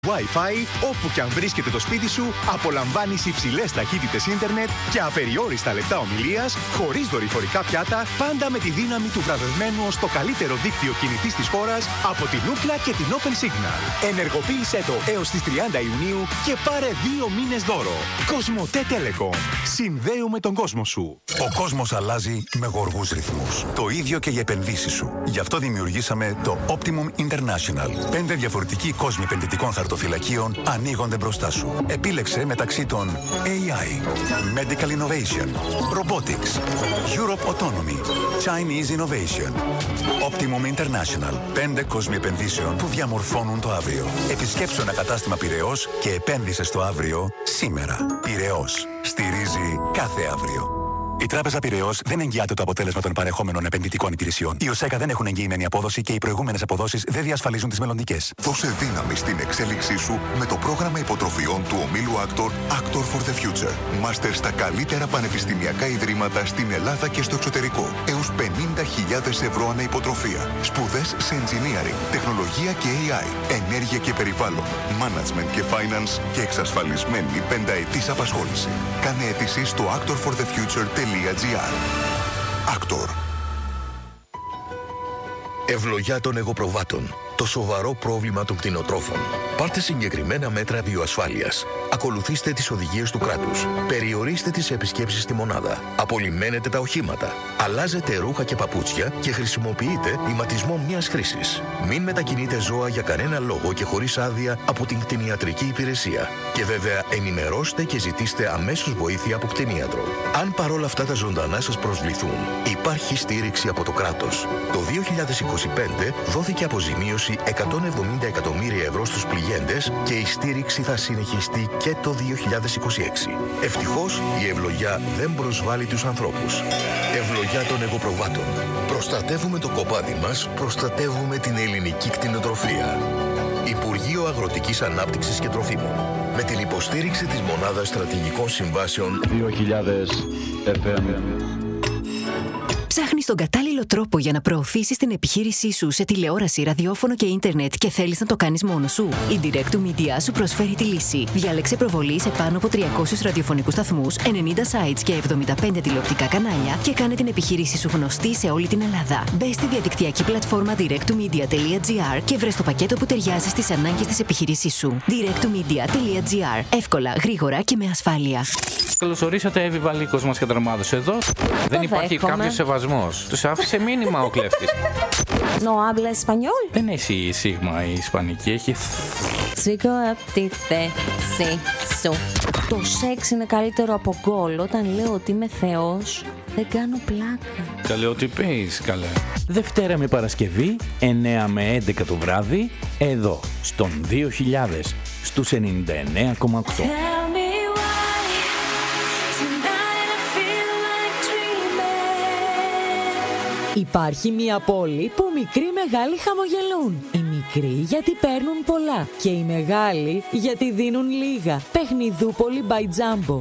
Wi-Fi, όπου κι αν βρίσκεται το σπίτι σου, απολαμβάνεις υψηλές ταχύτητες ίντερνετ και απεριόριστα λεπτά ομιλίας, χωρίς δορυφορικά πιάτα, πάντα με τη δύναμη του βραβευμένου ως το καλύτερο δίκτυο κινητής της χώρας από την Ookla και την Open Signal. Ενεργοποίησέ το έως τις 30 Ιουνίου και πάρε 2 μήνες δώρο. Κοσμοτέ Telecom. Συνδέουμε τον κόσμο σου. Ο κόσμος αλλάζει με γοργούς ρυθμούς. Το ίδιο και οι επενδύσεις σου. Γι' αυτό δημιουργήσαμε το Optimum International. 5 διαφορετικοί κόσμοι επενδυτικών χαρτοφυλακίων ανοίγονται μπροστά σου. Επίλεξε μεταξύ των AI, Medical Innovation, Robotics, Europe Autonomy, Chinese Innovation. Optimum International. 5 κόσμοι επενδύσεων που διαμορφώνουν το αύριο. Επισκέψου ένα κατάστημα Πειραιώς και επένδυσε στο αύριο σήμερα. Πειραιώς. Στηρίζει κάθε αύριο. Η Τράπεζα Πειραιώς δεν εγγυάται το αποτέλεσμα των παρεχόμενων επενδυτικών υπηρεσιών. Οι ΟΣΕΚΑ δεν έχουν εγγυημένη απόδοση και οι προηγούμενες αποδόσεις δεν διασφαλίζουν τις μελλοντικές. Δώσε δύναμη στην εξέλιξή σου με το πρόγραμμα υποτροφιών του ομίλου Actor for the Future. Μάστερ στα καλύτερα πανεπιστημιακά ιδρύματα στην Ελλάδα και στο εξωτερικό. Έως 50.000 ευρώ ανά υποτροφία. Σπουδές σε engineering, τεχνολογία και AI, ενέργεια και περιβάλλον, management και finance και εξασφαλισμένη πενταετής απασχόληση. Κάνε αίτηση στο actorforthefuture.gr. Actor. Ευλογιά των εγωπροβάτων. Το σοβαρό πρόβλημα των κτηνοτρόφων. Πάρτε συγκεκριμένα μέτρα βιοασφάλειας. Ακολουθήστε τις οδηγίες του κράτους. Περιορίστε τις επισκέψεις στη μονάδα. Απολυμμένετε τα οχήματα. Αλλάζετε ρούχα και παπούτσια και χρησιμοποιείτε ηματισμό μιας χρήσης. Μην μετακινείτε ζώα για κανένα λόγο και χωρίς άδεια από την κτηνιατρική υπηρεσία. Και βέβαια ενημερώστε και ζητήστε αμέσως βοήθεια από κτηνίατρο. Αν παρόλα αυτά τα ζωντανά σας προσβληθούν, υπάρχει στήριξη από το κράτος. Το 2025 δόθηκε αποζημίωση 170 εκατομμύρια ευρώ στους πληγέντες και η στήριξη θα συνεχιστεί και το 2026. Ευτυχώς η ευλογιά δεν προσβάλλει τους ανθρώπους. Ευλογιά των εγωπροβάτων. Προστατεύουμε το κοπάδι μας, προστατεύουμε την ελληνική κτηνοτροφία. Υπουργείο Αγροτικής Ανάπτυξης και Τροφίμων. Με την υποστήριξη της Μονάδας Στρατηγικών Συμβάσεων 2000 FM. Ψάχνεις τον κατάλληλο τρόπο για να προωθήσεις την επιχείρησή σου σε τηλεόραση, ραδιόφωνο και ίντερνετ και θέλεις να το κάνεις μόνος σου? Η Direct Media σου προσφέρει τη λύση. Διάλεξε προβολή σε πάνω από 300 ραδιοφωνικούς σταθμούς, 90 sites και 75 τηλεοπτικά κανάλια και κάνε την επιχείρησή σου γνωστή σε όλη την Ελλάδα. Μπες στη διαδικτυακή πλατφόρμα directmedia.gr και βρες το πακέτο που ταιριάζει στις ανάγκες της επιχείρησής σου. directmedia.gr. Εύκολα, γρήγορα και με ασφάλεια. Καλώς ορίσατε, Εύη Βαλίκος μας καταρμάδος εδώ. Δεν υπάρχει κάποιος σεβασμός. Τους άφησε μήνυμα ο κλέφτης. No habla español. Δεν έχει σίγμα η ισπανική, έχει... Σήκω απ' τη θέση σου. Το σεξ είναι καλύτερο από γκολ. Όταν λέω ότι είμαι θεός, δεν κάνω πλάκα. Καλέ ότι πεις, καλέ. Δευτέρα με Παρασκευή, 9 με 11 το βράδυ, εδώ, στον 2000, στους 99,8. Υπάρχει μια πόλη που μικροί μεγάλοι χαμογελούν. Οι μικροί γιατί παίρνουν πολλά και οι μεγάλοι γιατί δίνουν λίγα. Παιχνιδούπολη by Jumbo.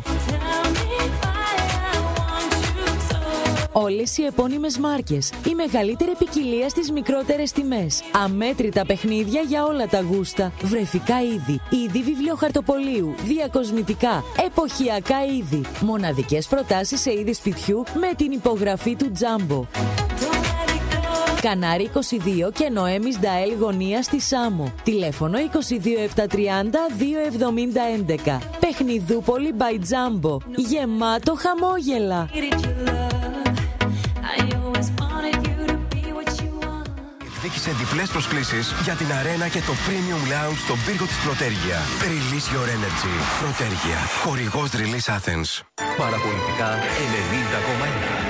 Όλες οι επώνυμες μάρκες, η μεγαλύτερη ποικιλία στις μικρότερες τιμές. Αμέτρητα παιχνίδια για όλα τα γούστα. Βρεφικά είδη, είδη βιβλιοχαρτοπολίου, διακοσμητικά, εποχιακά είδη. Μοναδικές προτάσεις σε είδη σπιτιού με την υπογραφή του Jumbo. Κανάρι 22 και Νοέμις Νταέλ γωνία στη Σάμο. Τηλέφωνο 22 730 270 11. Παιχνιδούπολη by Jumbo. Γεμάτο χαμόγελα. Εκδίκησε διπλές προσκλήσεις για την αρένα και το Premium Lounge στον πύργο της Πρωτέργεια. Release your energy. Πρωτέργεια. Χορηγός Release Athens. Παραπολιτικά 90,1.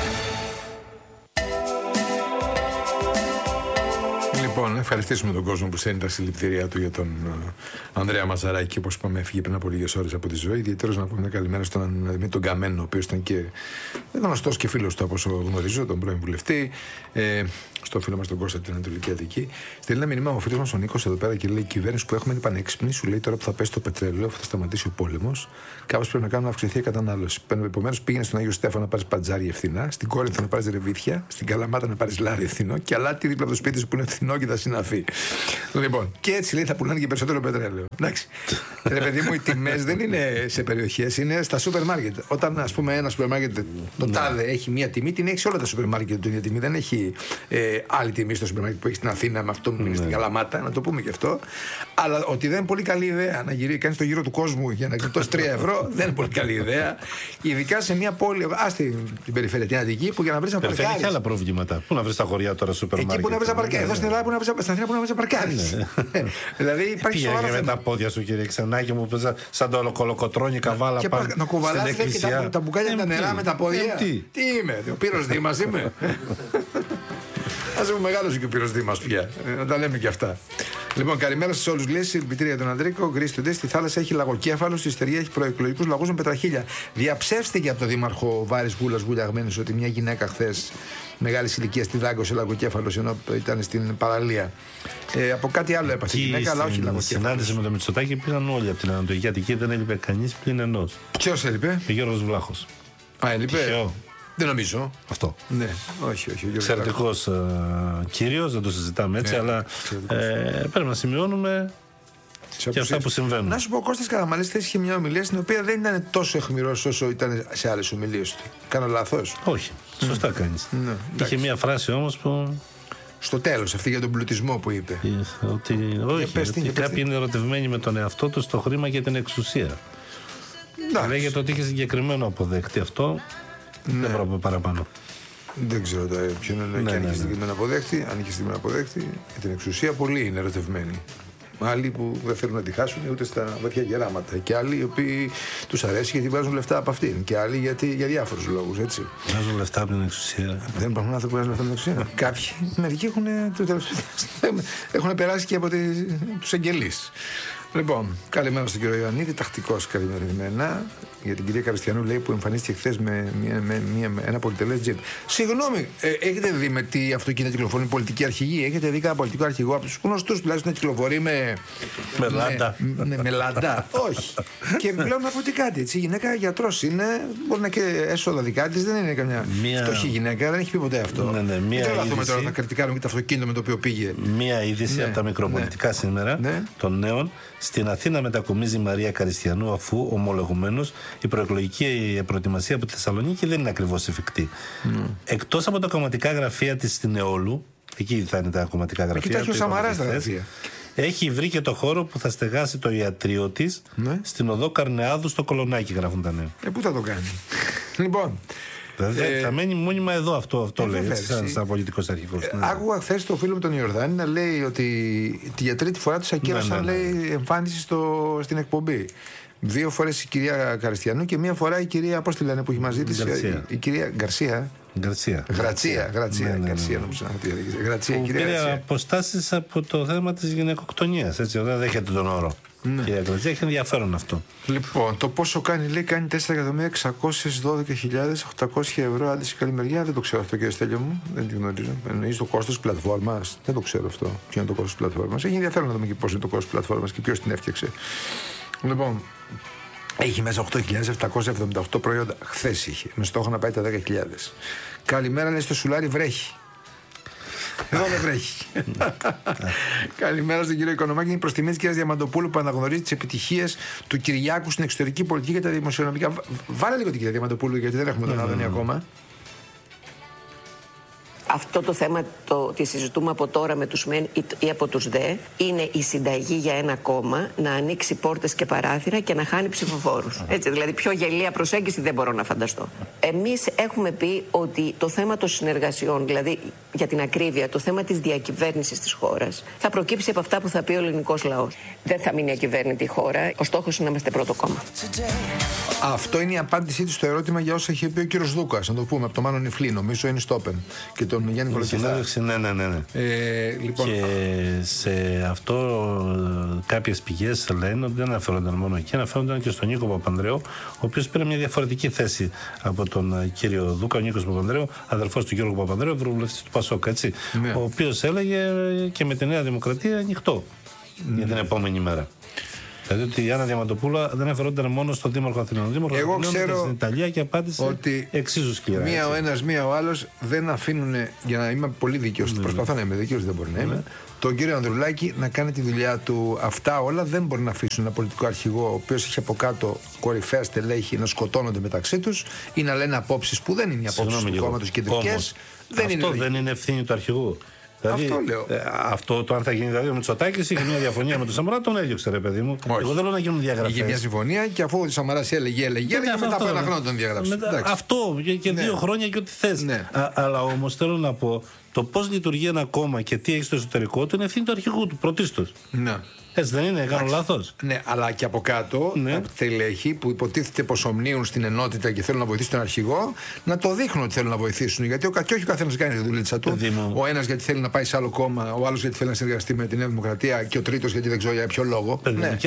Λοιπόν, ευχαριστήσουμε τον κόσμο που στέλνει τα συλληπιτήριά του για τον Ανδρέα Μαζαράκη, όπως είπαμε, έφυγε πριν από λίγες ώρες από τη ζωή. Ιδιαίτερως να πούμε μια καλημέρα στον Δημήτρη τον Καμένο, ο οποίος ήταν και γνωστός και φίλος του, από όσο γνωρίζω, τον πρώην βουλευτή. στο φίλο μας τον Κώστα την Ανατολική Αττική. Στείλει ένα μήνυμα ο φίλος μας ο Νίκος εδώ πέρα και λέει: η κυβέρνηση που έχουμε είναι πανέξυπνη. Σου λέει τώρα που θα πέσει το πετρέλαιο, που θα σταματήσει ο πόλεμος, κάπως πρέπει να κάνουμε να αυξηθεί η κατανάλωση. Επομένως πήγαινε στον Άγιο Στέφανο να πάρεις παντζάρι ευθυνά, στην Κόρινθο να πάρεις ρεβίθια, στην Καλαμάτα να πάρεις λάρι ευθυνό και αλάτι δίπλα από το σπίτι σου που είναι ευθυνό και τα συναφή. Λοιπόν, και έτσι λέει θα πουλάνε και περισσότερο πετρέλαιο. Εντάξει. Ρε παιδί μου, οι τιμές δεν είναι σε περιοχές, είναι στα σούπερ μάρκετ. Όταν ας πούμε ένα σούπερ μάρκετ, το τάδε έχει μία τιμή, την έχει σε όλα τα σούπερ μάρκετ την ίδια τιμή. Δεν έχει άλλη τιμή στο σούπερ μάρκετ που έχει στην Αθήνα με αυτό που είναι στην Καλαμάτα, να το πούμε και αυτό. Αλλά ότι δεν είναι πολύ καλή ιδέα να κάνει το γύρο του κόσμου για να γλιτώσει 3 ευρώ, δεν είναι πολύ καλή ιδέα. Ειδικά σε μια πόλη, την περιφέρεια, την Αττική, που για να βρει να παρκάρεις. Έχει άλλα προβλήματα. Πού να βρει τα χωριά τώρα σούπερ μάρκετ. Εκεί που να βρει να παρκάρεις. Εδώ στην Ελλάδα στην Αθήνα που να βρει να παρκάρεις. Δηλαδή υπάρχει σοβαρό θέμα. Με τα πόδια σου, κύριε Ξενάκη μου, σαν το κολοκοτρώνει καβάλα πάνω. Να κουβαλάς και τα μπουκάλια τα νερά με τα πόδια. Τι είμαι, ο Πύρος Δήμας είμαι. Ας πούμε μεγάλος και ο Πύρος Δήμας πια. Να τα λέμε και αυτά. Λοιπόν, καλημέρα σε όλους. Λέει συλληπιτήρια τον Αντρίκο. Γκρίς Today. Στη θάλασσα έχει λαγοκέφαλο, στη Στεριά έχει προεκλογικούς λαγούς με πετραχίλια. Διαψεύστηκε από τον δήμαρχο Βάρης Γούλας Γουλιαγμένης ότι μια γυναίκα χθες μεγάλη ηλικία στη δάγκωσε λαγοκέφαλος ενώ ήταν στην παραλία. Από κάτι άλλο έπασε η γυναίκα, αλλά όχι λαγοκέφαλος. Στην συνάντηση με τον Μητσοτάκη πήγαν όλοι από την Ανατολική Αττική, δεν έλειπε κανείς πλην ενός. Ποιος έλειπε? Ο Γιώργος Βλάχος. Α, έλειπε. Δεν νομίζω. Αυτό. Ναι, όχι. Εξαιρετικός κύριος, δεν το συζητάμε έτσι, αλλά πρέπει να σημειώνουμε και αυτά που συμβαίνουν. Να σου πω, ο Κώστας Καραμανλής είχε μια ομιλία στην οποία δεν ήταν τόσο αιχμηρός όσο ήταν σε άλλες ομιλίες του. Κάνω λάθος? Όχι. Σωστά κάνεις. Είχε μια φράση όμως που. Στο τέλος, αυτή για τον πλουτισμό που είπε. Ότι κάποιοι είναι ερωτευμένοι με τον εαυτό του στο χρήμα και την εξουσία. Λέγεται ότι είχε συγκεκριμένο αποδέκτη αυτό. Δεν μπορώ παραπάνω. Δεν ξέρω ποιον είναι και αν είχε συγκεκριμένο αποδέκτη. Αν είχε συγκεκριμένο αποδέκτη, για την εξουσία πολλοί είναι ερωτευμένοι. Άλλοι που δεν θέλουν να τη χάσουν ούτε στα βαθιά γεράματα. Και άλλοι οι οποίοι τους αρέσει γιατί βγάζουν λεφτά από αυτήν. Και άλλοι για διάφορους λόγους. Έτσι. Βγάζουν λεφτά από την εξουσία. Δεν υπάρχουν άνθρωποι που βγάζουν λεφτά από την εξουσία. Κάποιοι, μερικοί έχουν περάσει και από τους εγγελείς. Λοιπόν, καλημέρα στον κύριο Ιωαννίδη, τακτικός καλημερισμένα. Για την κυρία Καριστιανού λέει που εμφανίστηκε χθες με ένα πολυτελές τζιπ. Συγγνώμη, έχετε δει με τι αυτοκίνητα κυκλοφορούν πολιτικοί αρχηγοί? Έχετε δει κανένα πολιτικό αρχηγό από τους γνωστούς τουλάχιστον να κυκλοφορεί με λάντα? Με λάντα, όχι. Και πλέον να πω τι κάτι, έτσι, η γυναίκα γιατρός είναι, μπορεί να και έσοδα δικά της, δεν είναι καμιά φτωχή γυναίκα, δεν έχει πει ποτέ αυτό. Δεν τρελαθούμε τώρα να κριτικάρουμε και το αυτοκίνητο με το οποίο πήγε. Μία είδηση από τα μικροπολιτικά σήμερα των νέων. Στην Αθήνα μετακομίζει η Μαρία Καριστιανού αφού ομολογουμένως η προεκλογική προετοιμασία από τη Θεσσαλονίκη δεν είναι ακριβώς εφικτή. Εκτός από τα κομματικά γραφεία της στην Εόλου, εκεί θα είναι τα κομματικά γραφεία. Εκεί τα έχει ο Σαμαράς τα γραφεία. Έχει βρει και το χώρο που θα στεγάσει το ιατρείο της στην οδό Καρνεάδου στο Κολονάκι, γράφουν τα νέα. Πού θα το κάνει? Λοιπόν. Θα μένει μόνιμα εδώ αυτό λέει, σαν πολιτικός αρχηγός. Άκουγα χθες το φίλο μου τον Ιορδάνη να λέει ότι για τρίτη φορά τους ακύρωσαν εμφάνιση στην εκπομπή. 2 φορές η κυρία Καριστιανού και 1 φορά η κυρία, πώς τη λένε που έχει μαζί της, η κυρία Γκαρσία. Γρατσία, νομίζω να τη λέγεται. Γρατσία, που πήρε αποστάσεις από το θέμα της γυναικοκτονίας, έτσι, δεν δέχεται τον όρο. Κυρία Γρατσία, έχει ενδιαφέρον αυτό. Λοιπόν, το πόσο κάνει, λέει, κάνει 4.612.800 ευρώ άντηση καλημεριά. Δεν το ξέρω αυτό, κύριε Στέλιο μου, δεν τη γνωρίζω. Εννοείς το κόστος πλατφόρμας? Δεν το ξέρω αυτό. Ποιο είναι το κόστος πλατφόρμας? Έχει ενδιαφέρον να δούμε και πώς είναι το κόστος πλατφόρμας και ποιος την έφτιαξε. Λοιπόν, έχει μέσα 8.778 προϊόντα. Χθες είχε, με στόχο να πάει τα 10.000. Καλημέρα, λέει, στο Σουλάρι βρέχει. Εδώ δεν βρέχει. Καλημέρα στον κύριο Οικονομάκη. Είναι προς τιμή της κυρίας Διαμαντοπούλου που αναγνωρίζει τις επιτυχίες του Κυριάκου στην εξωτερική πολιτική και τα δημοσιονομικά. Βάλε λίγο την κυρία Διαμαντοπούλου, γιατί δεν έχουμε τον Άδωνη ακόμα. Αυτό το θέμα τη συζητούμε από τώρα με τους ΜΕΝ ή από τους ΔΕ. Είναι η συνταγή για ένα κόμμα να ανοίξει πόρτες και παράθυρα και να χάνει ψηφοφόρους. Έτσι, δηλαδή πιο γελία προσέγγιση δεν μπορώ να φανταστώ. Εμείς έχουμε πει ότι το θέμα των συνεργασιών, δηλαδή για την ακρίβεια, το θέμα της διακυβέρνησης της χώρας, θα προκύψει από αυτά που θα πει ο ελληνικός λαός. Δεν θα μείνει ακυβέρνητη η χώρα. Ο στόχος είναι να είμαστε πρώτο κόμμα. Αυτό είναι η απάντησή του στο ερώτημα για όσα είχε πει ο κύριος Δούκας. Να το πούμε από το Μάνο Νιφλή, νομίζω είναι στο Open. Και τον τον Γιάννη Κολοκυθά. Ναι. Λοιπόν, και σε αυτό κάποιες πηγές λένε ότι δεν αναφέρονταν μόνο εκεί, αναφέρονταν και στον Νίκο Παπανδρέου, ο οποίος πήρε μια διαφορετική θέση από τον κύριο Δούκα. Ο Νίκος Παπανδρέου, αδερφός του Γιώργου Παπανδρέου, ευρωβουλευτής του Πασόκ, έτσι. Ναι. Ο οποίος έλεγε και με τη Νέα Δημοκρατία ανοιχτό για την επόμενη μέρα. Δηλαδή ότι η Άννα Διαμαντοπούλα δεν αναφερόταν μόνο στον Δήμαρχο Αθηνών. Εγώ ξέρω στην Ιταλία και απάντησε ότι εξίσου σκληρά. Μία ο ένας, μία ο άλλος δεν αφήνουν, για να είμαι πολύ δίκαιος, προσπαθώ να είμαι δίκαιος, δεν μπορεί να είμαι, τον κύριο Ανδρουλάκη να κάνει τη δουλειά του. Αυτά όλα δεν μπορεί να αφήσουν ένα πολιτικό αρχηγό, ο οποίος έχει από κάτω κορυφαία στελέχη να σκοτώνονται μεταξύ τους ή να λένε απόψεις που δεν είναι οι απόψεις του κόμματος κεντρικές. Αυτό δεν είναι ευθύνη του αρχηγού. Δηλαδή, αυτό λέω. Αυτό το αν θα γίνει δηλαδή ο Μητσοτάκης είχε μια διαφωνία με τον Σαμαρά, τον έδιωξε, ρε παιδί μου. Όχι. Εγώ δεν λέω να γίνουν διαγραφές. Είχε μια συμφωνία και αφού ο Σαμαράς έλεγε μετά από ένα χρόνο τον διαγράψε. Αυτό και 2 χρόνια και ό,τι θες. Ναι. Αλλά όμως θέλω να πω το πώς λειτουργεί ένα κόμμα και τι έχει στο εσωτερικό του είναι ευθύνη του αρχηγού του πρωτίστως. Ναι. Έτσι δεν είναι, κάνω λάθος. Ναι, αλλά και από κάτω τελέχη που υποτίθεται πως ομνίουν στην ενότητα και θέλουν να βοηθήσουν τον αρχηγό, να το δείχνουν ότι θέλουν να βοηθήσουν. Γιατί και όχι ο καθένας κάνει τη δουλίτσα του. Ο ένας γιατί θέλει να πάει σε άλλο κόμμα, ο άλλος γιατί θέλει να συνεργαστεί με τη Νέα Δημοκρατία και ο τρίτος γιατί δεν ξέρω για ποιο λόγο.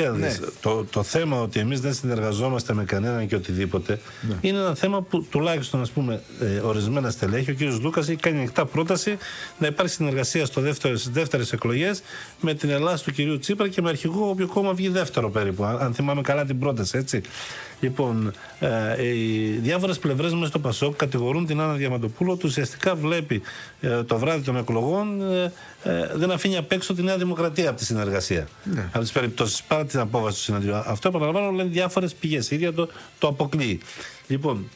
Το θέμα ότι εμείς δεν συνεργαζόμαστε με κανέναν και οτιδήποτε είναι ένα θέμα που τουλάχιστον ας πούμε ορισμένα στελέχη, ο κ. Λούκας έχει κάνει ανοιχτά πρόταση να υπάρχει συνεργασία στις δεύτερες εκλογές με την Ελλάδα του κ. Τσίπρα και με αρχηγό όποιο κόμμα βγει δεύτερο περίπου, αν θυμάμαι καλά την πρόταση, έτσι. Λοιπόν, οι διάφορες πλευρές μέσα στο Πασόκ κατηγορούν την Άννα Διαμαντοπούλου ότι ουσιαστικά βλέπει το βράδυ των εκλογών δεν αφήνει απ' έξω τη Νέα Δημοκρατία από τη συνεργασία. Ναι. Από τις περιπτώσεις, παρά την απόβαση του συναντηρίου. Αυτό επαναλαμβάνω λένε διάφορες πηγές. Η ίδια το αποκλείει. Λοιπόν,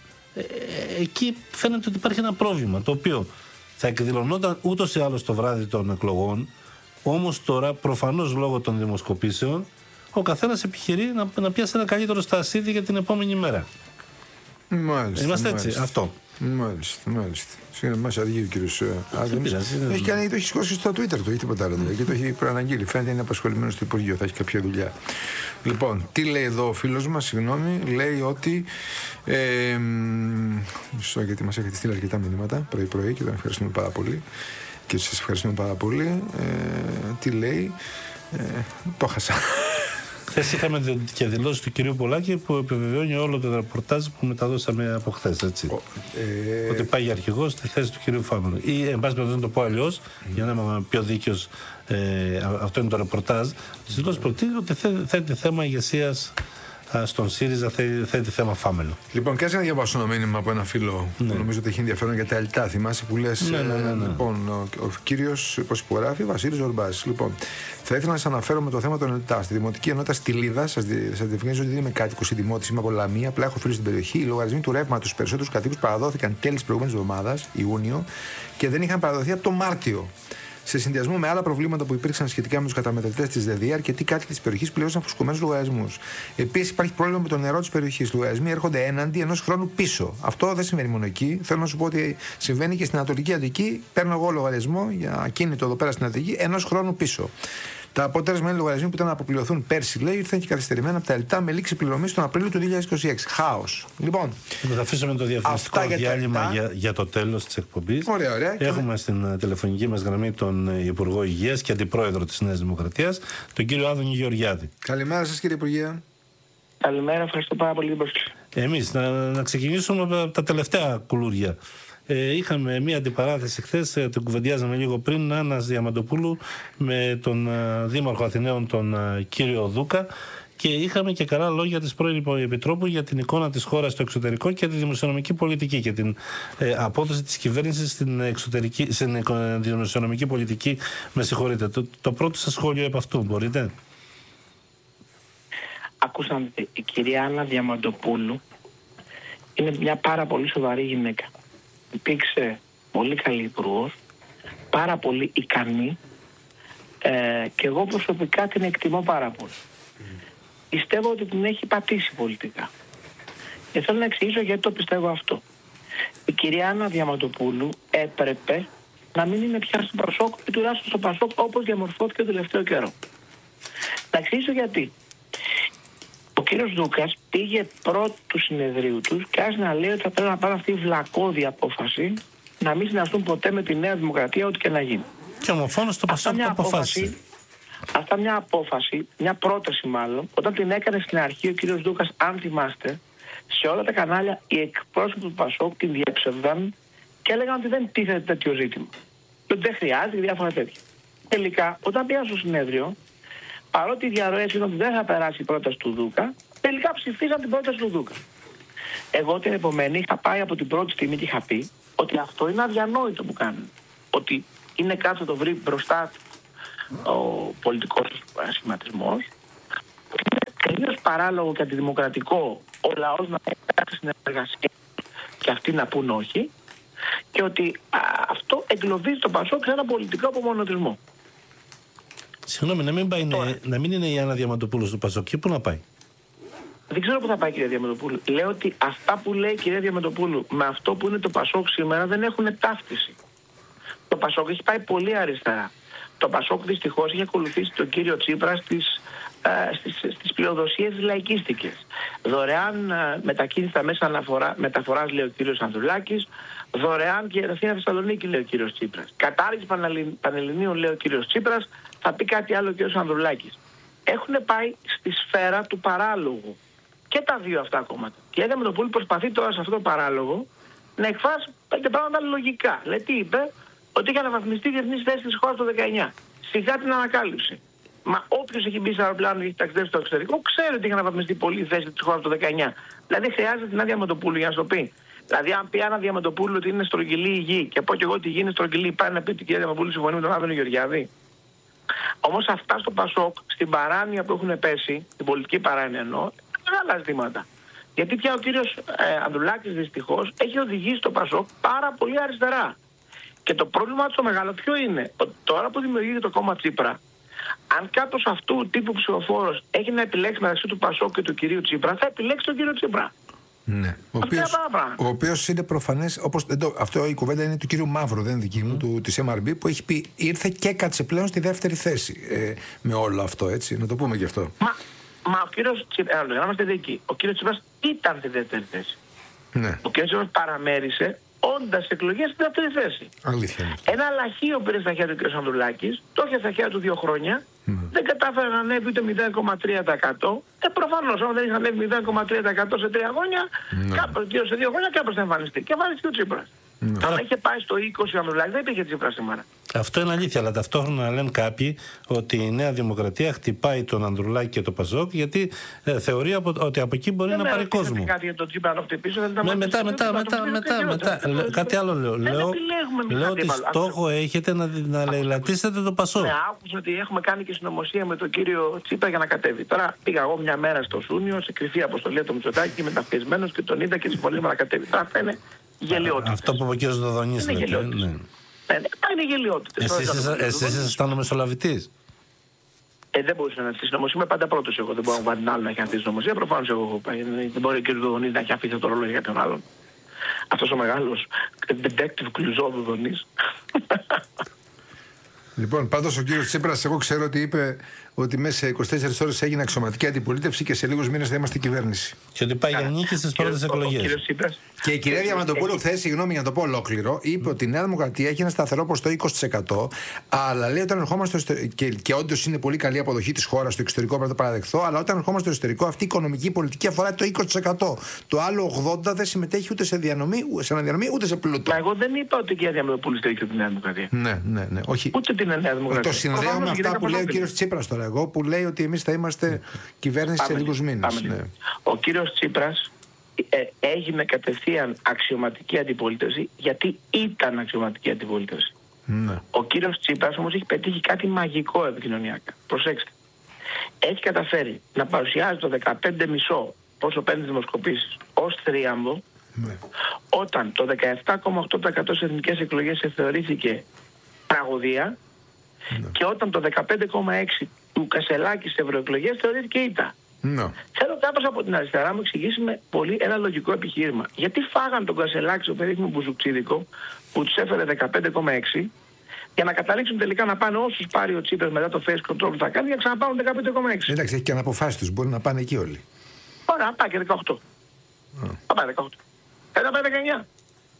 εκεί φαίνεται ότι υπάρχει ένα πρόβλημα το οποίο θα εκδηλωνόταν ούτως ή άλλως το βράδυ των εκλογών. Όμως τώρα, προφανώς λόγω των δημοσκοπήσεων, ο καθένας επιχειρεί να πιάσει ένα καλύτερο στασίδι για την επόμενη μέρα. Μάλιστα. Είμαστε έτσι, αυτό. Μάλιστα. Συγγνώμη, μας αργεί ο κύριος Άδωνης. Το έχει σηκώσει στο Twitter του, έχει τίποτα άλλο και το έχει προαναγγείλει. Φαίνεται είναι απασχολημένο στο Υπουργείο, θα έχει κάποια δουλειά. Λοιπόν, τι λέει εδώ ο φίλος μας, συγγνώμη, λέει ότι. Μισό, γιατί μας έχετε στείλει αρκετά μηνύματα πρωί-πρωί και τον ευχαριστούμε πάρα πολύ. Και σας ευχαριστούμε πάρα πολύ. Τι λέει, το χάσα. Χθες είχαμε και δηλώσεις του κυρίου Πολάκη που επιβεβαιώνει όλο το ρεπορτάζ που μεταδώσαμε από χθες, έτσι. Ότι πάει για αρχηγός στη θέση του κυρίου Φάμελου. Ή, εν πάση περιπτώσει, να το πω αλλιώς, για να είμαι πιο δίκαιος, αυτό είναι το ρεπορτάζ. Τις δηλώσεις προτείνει ότι θέτει θέμα ηγεσίας στον ΣΥΡΙΖΑ, θέτει θέμα Φάμελου. Λοιπόν, κάτσε να διαβάσω ένα μήνυμα από ένα φίλο που νομίζω ότι έχει ενδιαφέρον για τα ΕΛΤΑ. Θυμάσαι που λες. Λοιπόν, ο κύριος, πώς υπογράφει, Βασίλης Ζορμπάς. Λοιπόν, θα ήθελα να σας αναφέρω με το θέμα των ΕΛΤΑ. Στη Δημοτική Ενότητα Στυλίδα, σας διευκρινίζω ότι δεν είμαι κάτοικος ή δημότης, είμαι από Λαμία. Απλά έχω φίλους στην περιοχή. Οι λογαριασμοί του ρεύματος στους περισσότερους κατοίκους παραδόθηκαν τέλη της προηγούμενης εβδομάδας, Ιούνιο, και δεν είχαν παραδοθεί από το Μάρτιο. Σε συνδυασμό με άλλα προβλήματα που υπήρξαν σχετικά με τους καταμετρητές της ΔΕΔΙΑ, αρκετοί κάτοικοι της περιοχής πλήρωσαν φουσκωμένους λογαριασμούς. Επίσης, υπάρχει πρόβλημα με το νερό της περιοχής. Οι λογαριασμοί έρχονται έναντι ενός χρόνου πίσω. Αυτό δεν συμβαίνει μόνο εκεί. Θέλω να σου πω ότι συμβαίνει και στην Ανατολική Αττική. Παίρνω εγώ λογαριασμό για ακίνητο εδώ πέρα στην Αττική ενός χρόνου πίσω. Τα αποτέλεσμα είναι λογαριασμοί που ήταν να αποπληρωθούν πέρσι, λέει, ήρθαν και καθυστερημένα από τα ΕΛΤΑ με λήξη πληρωμή τον Απρίλιο του 2026. Χάος. Λοιπόν, θα αφήσουμε το διαφημιστικό διάλειμμα για το τέλος της εκπομπής. Ωραία. Έχουμε στην τηλεφωνική μας γραμμή τον Υπουργό Υγείας και Αντιπρόεδρο της Νέας Δημοκρατίας, τον κύριο Άδωνη Γεωργιάδη. Καλημέρα σας, κύριε Υπουργέ. Καλημέρα, ευχαριστώ πάρα πολύ την πρόσκληση. Εμείς να ξεκινήσουμε από τα τελευταία κουλούρια. Είχαμε μία αντιπαράθεση χθες, την κουβεντιάζαμε λίγο πριν, Άννας Διαμαντοπούλου με τον Δήμαρχο Αθηναίων, τον κύριο Δούκα, και είχαμε και καλά λόγια της πρώην Επιτρόπου για την εικόνα της χώρας στο εξωτερικό και τη δημοσιονομική πολιτική και την απόδοση της κυβέρνησης στην δημοσιονομική πολιτική. Με συγχωρείτε. Το πρώτο σας σχόλιο επ' αυτού, μπορείτε? Ακούσατε, η κυρία Άννα Διαμαντοπούλου είναι μια πάρα πολύ σοβαρή γυναίκα. Υπήρξε πολύ καλή υπουργός, πάρα πολύ ικανή, και εγώ προσωπικά την εκτιμώ πάρα πολύ. Πιστεύω ότι την έχει πατήσει πολιτικά. Και θέλω να εξηγήσω γιατί το πιστεύω αυτό. Η κυρία Άννα Διαμαντοπούλου έπρεπε να μην είναι πια στο Πασόκ ή τουλάχιστον στο Πασόκ όπως διαμορφώθηκε το τελευταίο καιρό. Να εξηγήσω γιατί. Ο κύριος Δούκας πήγε πρώτο του συνεδρίου τους και άρχισε να λέει ότι θα πρέπει να πάρει αυτή η βλακώδη απόφαση να μην συνεργαστούν ποτέ με τη Νέα Δημοκρατία, ό,τι και να γίνει. Και ομοφόνος το Πασόκ το αποφάσισε. Αυτά μια απόφαση, μια πρόταση μάλλον, όταν την έκανε στην αρχή ο κύριος Δούκας, αν θυμάστε, σε όλα τα κανάλια οι εκπρόσωποι του Πασόκ την διέψευδαν και έλεγαν ότι δεν τίθεται τέτοιο ζήτημα. Ότι δεν χρειάζεται και διάφορα τέτοια. Τελικά, όταν πήγαν στο συνέδριο, παρότι οι διαρροές ήταν ότι δεν θα περάσει η πρόταση του Δούκα, τελικά ψηφίσαν την πρόταση του Δούκα. Εγώ την επομένη είχα πάει από την πρώτη στιγμή και είχα πει ότι αυτό είναι αδιανόητο που κάνουν. Ότι είναι κάτι το βρει μπροστά ο πολιτικός σχηματισμός. Είναι τελείως παράλογο και αντιδημοκρατικό ο λαός να έχει συνεργασία και αυτοί να πούν όχι. Και ότι αυτό εγκλωβίζει το Πασόκ σε ένα πολιτικό απομονωτισμό. Συγγνώμη, να μην είναι η Άννα Διαμαντοπούλου στο Πασόκ. Και πού να πάει? Δεν ξέρω πού θα πάει η κυρία Διαμαντοπούλου. Λέω ότι αυτά που λέει η κυρία Διαμαντοπούλου με αυτό που είναι το Πασόκ σήμερα δεν έχουν ταύτιση. Το Πασόκ έχει πάει πολύ αριστερά. Το Πασόκ δυστυχώς έχει ακολουθήσει τον κύριο Τσίπρα στις πλειοδοσίες λαϊκίστικες. Δωρεάν μετακίνηση στα μέσα μεταφοράς, λέει ο κύριος Ανδρουλάκης. Δωρεάν και Αθήνα Θεσσαλονίκη, λέει ο κύριος Τσίπρας. Κατάργηση Πανελληνίων, λέει ο κύριος Τσίπρας. Θα πει κάτι άλλο ο κύριος Ανδρουλάκης. Έχουν πάει στη σφαίρα του παράλογου. Και τα δύο αυτά κόμματα. Και η Διαμαντοπούλου προσπαθεί τώρα σε αυτό το παράλογο να εκφράσει πέντε πράγματα λογικά. Δηλαδή τι είπε? Ότι είχε αναβαθμιστεί η διεθνής θέση της χώρας το 19. Σιγά την ανακάλυψε. Μα όποιος έχει μπει σε αεροπλάνο και έχει ταξιδέψει στο εξωτερικό, ξέρει ότι είχε αναβαθμιστεί πολύ η θέση της χώρας το 19. Δηλαδή χρειάζεται την Άννα Διαμαντοπούλου για να σου το πει. Δηλαδή, αν πει Άννα Διαμαντοπούλου ότι είναι στρογγυλή η γη και πω και εγώ ότι η γη είναι στρογγυλή, πάει να πει ότι η κυρία Διαμαντοπούλου συμφωνεί με τον Άδωνο Γεωργιάδη. Όμως αυτά στο Πασόκ, στην παράνοια που έχουν πέσει, την πολιτική παράνοια εννοώ, είναι μεγάλα ζητήματα. Γιατί πια ο κύριος Ανδρουλάκης δυστυχώς έχει οδηγήσει το Πασόκ πάρα πολύ αριστερά. Και το πρόβλημα του το μεγάλο ποιο είναι? Ότι τώρα που δημιουργείται το κόμμα Τσίπρα, αν κάποιος αυτού του τύπου ψηφοφόρος έχει να επιλέξει μεταξύ του Πασόκ και του κυρίου Τσίπρα, θα επιλέξει τον κύριο Τσίπρα. Ναι. Ο οποίος είναι προφανές, όπως αυτό η κουβέντα είναι του κύριου Μαύρου, δεν είναι δική μου, της MRB, που έχει πει ήρθε και κάτσε πλέον στη δεύτερη θέση με όλο αυτό, έτσι, να το πούμε γι' αυτό. Μα ο κύριος Τσίπρας, να είμαστε δίκοι, ο κύριος Τσίπρας ήταν στη δεύτερη θέση. Ναι. Ο κύριος Τσίπρας παραμέρισε όντας εκλογές στη δεύτερη θέση. Αλήθεια. Ένα λαχείο πήρε στα χέρια του κ. Ανδρουλάκης, το είχε στα χέρια του 2 χρόνια, δεν κατάφερε να ανέβει ούτε 0,3%. Προφανώς, αν δεν είχε ανέβει 0,3% σε 3 χρόνια, κάπως, σε 2 χρόνια κάπως θα εμφανιστεί. Και εμφανιστεί ο Τσίπρας. Αν είχε πάει στο 20 ο Ανδρουλάκης, δεν υπήρχε Τσίπρα σήμερα. Αυτό είναι αλήθεια, αλλά ταυτόχρονα λένε κάποιοι ότι η Νέα Δημοκρατία χτυπάει τον Ανδρουλάκη και τον Πασόκ γιατί θεωρεί ότι από εκεί μπορεί να πάρει κόσμο. Δεν κάτι για τον Τσίπρα να το χτυπήσω, δεν ήταν μετά. Κάτι άλλο λέω. Λέω ότι στόχο έχετε να λαιλατίσετε το Πασόκ. Ναι, άκουσα ότι έχουμε κάνει και συνωμοσία με τον κύριο Τσίπρα για να κατέβει. Τώρα πήγα εγώ μια μέρα στο Σούνιο, σε κρυφή αποστολή του Μητσοτάκη, μεταφιεσμένος και τον είδα και συμφωνήσαμε να κατέβει. Τώρα αυτά είναι γελιότητες. Αυτό που είπε ο κύριος Δοδονής. Είναι γελιότητες. Είναι γελιότητες. Εσείς ήσασταν ο μεσολαβητής. Δεν μπορούσα να τη συνωμοσία. Είμαι πάντα πρώτος εγώ. Δεν μπορώ να βάλει άλλο να έχει αυτή τη συνωμοσία. Προφανώς εγώ έχω πάει. Δεν μπορεί ο κύριος Δοδονής να έχει αφήσει το ρόλο για κάποιον άλλον. Αυτός ο μεγάλος detective Κλουζό Δοδονής. Λοιπόν, πάντως ο κύριος Τσίπρας, εγώ ξέρω ότι είπε ότι μέσα σε 24 ώρες έγινε αξιωματική αντιπολίτευση και σε λίγους μήνες θα είμαστε κυβέρνηση. Και ότι πάει για νίκη στις πρώτες εκλογές. Και η κυρία Διαμαντοπούλου χθες, συγγνώμη για να το πω ολόκληρο, είπε ότι η Νέα Δημοκρατία έχει ένα σταθερό ποσοστό 20%, αλλά λέει όταν ερχόμαστε και όντως είναι πολύ καλή αποδοχή της χώρας στο εξωτερικό, πρέπει να το παραδεχθώ, αλλά όταν ερχόμαστε στο εσωτερικό, αυτή η οικονομική πολιτική αφορά το 20%. Το άλλο 80% δεν συμμετέχει ούτε σε αναδιανομή ούτε σε πλούτο. Μα εγώ δεν είπα ότι η κυρία Διαμαντοπούλου στέκει τη Νέα Δημοκρατία. Ναι. Όχι. Ούτε την Νέα Δημοκρατία. Το συνδέω με αυτά που λέει ο κύριος Τσίπρας τώρα, εγώ που λέει ότι εμείς θα είμαστε κυβέρνηση σε λίγους μήνες. Ο κύριος Τσίπρας έγινε κατευθείαν αξιωματική αντιπολίτευση γιατί ήταν αξιωματική αντιπολίτευση. Ο κύριος Τσίπρας όμως έχει πετύχει κάτι μαγικό επικοινωνιακά. Προσέξτε. Έχει καταφέρει να παρουσιάζει το 15,5% πόσο παίρνει δημοσκοπήσεις ως θρίαμβο, όταν το 17,8% στις εθνικές εκλογές θεωρήθηκε τραγωδία και όταν το 15,6% του Κασελάκη στις ευρωεκλογές θεωρήθηκε ήττα. Θέλω κάποιος από την αριστερά μου εξηγήσει με πολύ ένα λογικό επιχείρημα. Γιατί φάγαν τον Κασελάκη στο περίφημο μπουζουκτσίδικο που τους έφερε 15,6% για να καταλήξουν τελικά να πάνε όσους πάρει ο Τσίπρας μετά το face control που θα κάνει για να ξαναπάρουν 15,6%. Εντάξει, έχει και αναποφάσεις τους, μπορεί να πάνε εκεί όλοι. Ωραία, πάει και 18%. Θα πάει 18%. Θα πάει 19%.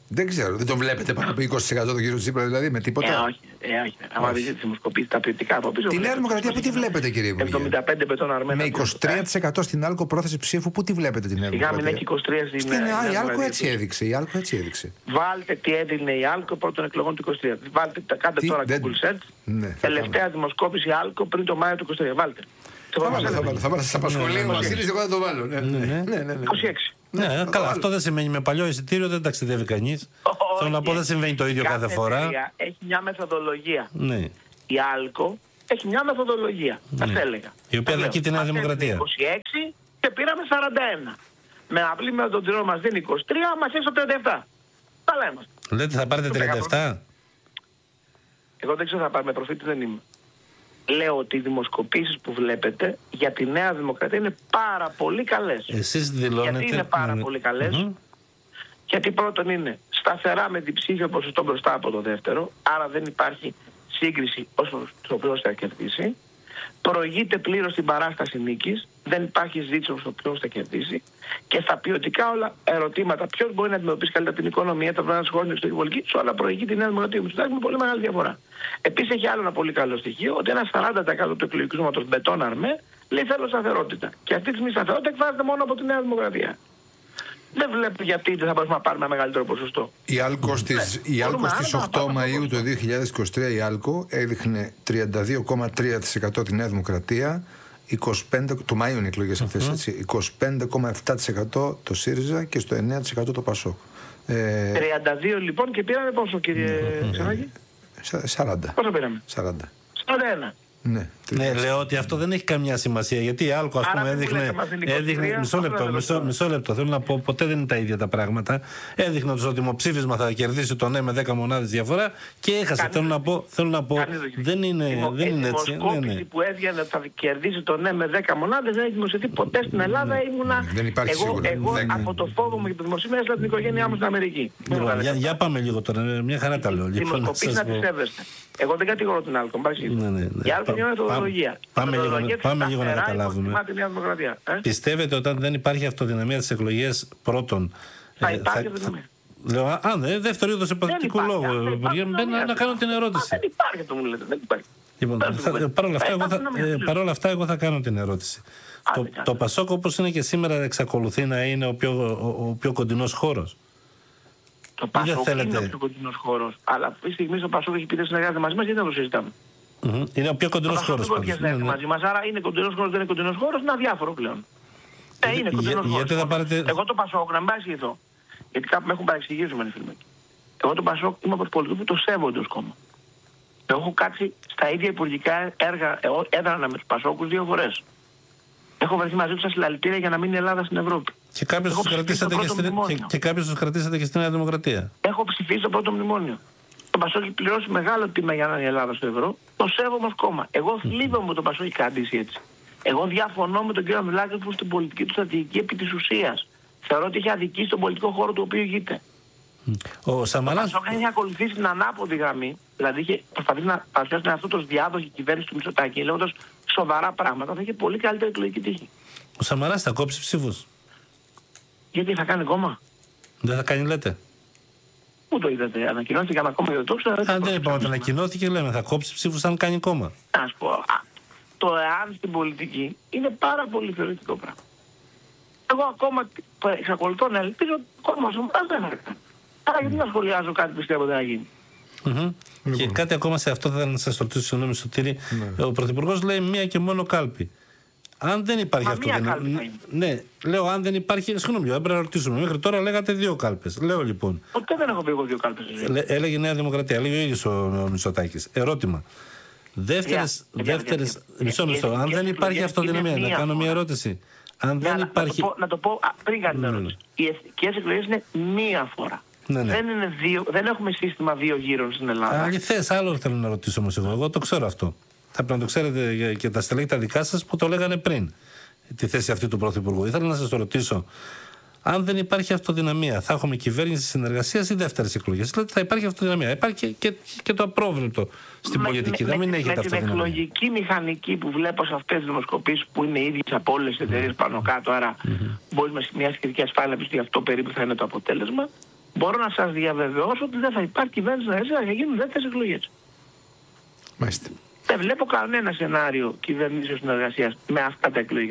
Δεν ξέρω, δεν το βλέπετε πάνω από 20% τον κύριο Τσίπρα, δηλαδή με τίποτα. Όχι. Άμα δείτε τις δημοσκοπήσεις τα ποιοτικά από πίσω. Τη Νέα Δημοκρατία πού τη βλέπετε, κύριε Υπουργέ? 75 πετών αρμένα. Με 23% στην άλκο πρόθεση ψήφου, πού τη βλέπετε τη Νέα Δημοκρατία? Σιγά μην έχει 23% στην η άλκο έτσι έδειξε. Βάλτε τι έδινε η άλκο πρώτων εκλογών του 23. Βάλτε, κάντε τώρα Google Search. Ναι, τελευταία δημοσκόπηση άλκο πριν το Μάιο του 23. Βάλτε. Θα σας απασχολεί ο Βασίλης, εγώ θα το βάλω. 26. Ναι, καλά, αυτό δεν σημαίνει με παλιό εισιτήριο δεν ταξιδεύει κανείς. Θέλω να πω, δεν συμβαίνει το ίδιο κάθε φορά. Έχει μια μεθοδολογία. Ναι. Η άλκο έχει μια μεθοδολογία, θα έλεγα. Η οποία δακεί τη Νέα Δημοκρατία. 26 και πήραμε 41. Με απλή με τον τυρό μας δίνει 23, μας έσω 37. Καλά είμαστε. Λέτε θα πάρετε 37. Εγώ δεν ξέρω θα πάρουμε προφήτη, δεν είμαι. Λέω ότι οι δημοσκοπήσεις που βλέπετε για τη Νέα Δημοκρατία είναι πάρα πολύ καλές. Εσείς δηλώνετε... Γιατί είναι πάρα πολύ καλές? Γιατί πρώτον είναι σταθερά με διψήφιο ποσοστό μπροστά από το δεύτερο, άρα δεν υπάρχει σύγκριση όσο το ποιος θα κερδίσει. Προηγείται πλήρως την παράσταση νίκης, δεν υπάρχει ζήτηση όσο το ποιος θα κερδίσει. Και στα ποιοτικά όλα ερωτήματα, ποιος μπορεί να αντιμετωπίσει καλύτερα την οικονομία, τα πράγματα σχόλια στην πολιτική, σε όλα προηγεί τη Νέα Δημοκρατία. Μου με πολύ μεγάλη διαφορά. Επίσης έχει άλλο ένα πολύ καλό στοιχείο, ότι ένα 40% του εκλογικού σώματος μπετών αρμέ λέει θέλω σταθερότητα. Και αυτή τη στιγμή σταθερότητα εκφράζεται μόνο από τη Νέα Δημοκρατία. Δεν βλέπω γιατί δεν θα μπορούμε να πάρουμε ένα μεγαλύτερο ποσοστό. Η άλκο στις 8 Μαΐου του 2023 η άλκο έδειχνε 32,3% τη Νέα Δημοκρατία, 25, το Μαΐου είναι οι εκλογές αυτές, έτσι, 25,7% το ΣΥΡΙΖΑ και στο 9% το ΠΑΣΟΚ. 32 λοιπόν και πήραμε πόσο, κύριε Ξενάκη? 40. Πόσο πήραμε? 41. 41. Ναι, λέω ότι αυτό δεν έχει καμιά σημασία. Γιατί η άλκο, ας πούμε, έδειχνε. Μισό λεπτό. Θέλω να πω, ποτέ δεν είναι τα ίδια τα πράγματα. Έδειχνε ότι το δημοψήφισμα θα κερδίσει το ναι με 10 μονάδες διαφορά και έχασε. Θέλω να πω, δεν είναι έτσι. Η δημοσκόπηση που έβγαινε ότι θα κερδίσει το ναι με 10 μονάδες δεν έχει δημοσιευθεί ποτέ στην Ελλάδα. Εγώ από το φόβο μου για το δημοσίευμα έστειλα την οικογένειά μου στην Αμερική. Για πάμε λίγο τώρα. Μια χαρά τα λέω. Δημοσκοπήσεις να τις σέβεστε. Εγώ δεν κατηγορώ την άλκο. Η άλκο είναι μεθοδολογία. Πάμε λίγο να καταλάβουμε. Πιστεύετε ότι όταν δεν υπάρχει αυτοδυναμία της εκλογές πρώτον. Θα υπάρχει αυτοδυναμία. Λέω, ναι, δεύτερο είδος επαθητικού λόγου. Να κάνω την ερώτηση. Δεν υπάρχει αυτό μου λέτε. Δεν υπάρχει. Λοιπόν, παρ' όλα αυτά εγώ θα κάνω την ερώτηση. Το ΠΑΣΟΚ όπως είναι και σήμερα εξακολουθεί να είναι ο πιο κοντινός χώρος? Το ΠΑΣΟΚ είναι ο πιο κοντινός χώρος. Αλλά αυτή τη στιγμή το ΠΑΣΟΚ έχει πει δεν συνεργάζεται μαζί μας, γιατί δεν το συζητάμε. Είναι ο πιο κοντινός χώρος. Μαζί μας, άρα είναι κοντινός χώρος, δεν είναι κοντινός χώρος, είναι αδιάφορο πλέον. Είναι κοντινός χώρος. Εγώ το ΠΑΣΟΚ, να μην παρεξηγηθώ, γιατί κάπου με έχουν παρεξηγήσει με φίλοι. Εγώ το ΠΑΣΟΚ είμαι από τους πολιτικούς που το σέβονται ως κόμμα. Έχω κάτσει στα ίδια υπουργικά έργα, έδρανα με τους ΠΑΣΟΚους 2 φορές. Έχω βρεθεί μαζί τους στα συλλαλητήρια για να μείνει η Ελλάδα στην Ευρώπη. Και κάποιους τους κρατήσατε και στη Νέα Δημοκρατία. Έχω ψηφίσει το πρώτο μνημόνιο. Το ΠΑΣΟΚ έχει πληρώσει μεγάλο τίμημα για να είναι η Ελλάδα στο ευρώ. Το σέβομαι ως κόμμα. Εγώ θλίβομαι που το ΠΑΣΟΚ έχει κρατήσει έτσι. Εγώ διαφωνώ με τον κύριο Μητσοτάκη που στην πολιτική του στρατηγική επί της ουσίας. Θεωρώ ότι έχει αδικήσει τον πολιτικό χώρο του οποίου ηγείται. Ο Σαμαράς. Το ΠΑΣΟΚ έχει ακολουθήσει την ανάποδη γραμμή. Δηλαδή είχε προσπαθήσει να παρουσιάσει τον εαυτό του ως διάδοχη κυβέρνηση του Μητσοτάκη, λέγοντας σοβαρά πράγματα. Θα είχε πολύ καλύτερη εκλογική τύχη. Ο Σαμαράς θα κόψει ψήφους. Γιατί θα κάνει κόμμα? Δεν θα κάνει, λέτε? Πού το είδατε, ανακοινώθηκε ένα κόμμα για το ξέρω. Αν δεν είπαμε ότι ανακοινώθηκε, λέμε θα κόψει ψήφους αν κάνει κόμμα. Ας πω, το εάν στην πολιτική είναι πάρα πολύ θεωρητικό πράγμα. Εγώ ακόμα εξακολουθώ να ελπίζω ότι το κόμμα σου δεν θα κάνει. Άρα γιατί να σχολιάζω κάτι που πιστεύω δεν θα γίνει. Και κάτι ακόμα σε αυτό θα σας ρωτήσω, συγγνώμη Σωτήρη. Ο Πρωθυπουργός λέει μία και μόνο κάλπη. Αν δεν υπάρχει αυτό. Ναι, λέω αν δεν υπάρχει. Συγγνώμη, δεν πρέπει να ρωτήσουμε. Μέχρι τώρα λέγατε 2 κάλπες. Λέω λοιπόν. Ποτέ δεν έχω πει εγώ 2 κάλπες. Έλεγε η Νέα Δημοκρατία, έλεγε ο ίδιος ο Μητσοτάκης. Ερώτημα. Δεύτερες. Μισό. Αν δεν υπάρχει αυτοδυναμία, να κάνω μια ερώτηση. Αν δεν υπάρχει. Να το πω πριν κάνει την ερώτηση. Οι εθνικές εκλογές είναι μία φορά. Ναι. Δεν έχουμε σύστημα 2 γύρων στην Ελλάδα. Θες, άλλο θέλω να ρωτήσω όμως εγώ το ξέρω αυτό. Θα πρέπει να το ξέρετε και τα στελέχη τα δικά σας που το λέγανε πριν τη θέση αυτή του Πρωθυπουργού. Ήθελα να σας το ρωτήσω, αν δεν υπάρχει αυτοδυναμία, θα έχουμε κυβέρνηση συνεργασίας ή δεύτερες εκλογές? Δηλαδή θα υπάρχει αυτοδυναμία. Υπάρχει και το απρόβλεπτο στην πολιτική. Δεν μην έχετε αυτοδυναμία. Με την εκλογική μηχανική που βλέπω σε αυτές τις δημοσκοπήσεις που είναι ίδιες από όλες τις εταιρείες πάνω κάτω, άρα μπορεί με μια σχετική ασφάλεια να πει ότι αυτό περίπου θα είναι το αποτέλεσμα. μπορώ να σας διαβεβαιώσω ότι δεν θα υπάρχει κυβέρνηση συνεργασίας, θα γίνουν δεύτερες εκλογές. Μάλιστα. Δεν βλέπω κανένα σενάριο κυβερνήσεως συνεργασίας με αυτά τα εκλογικά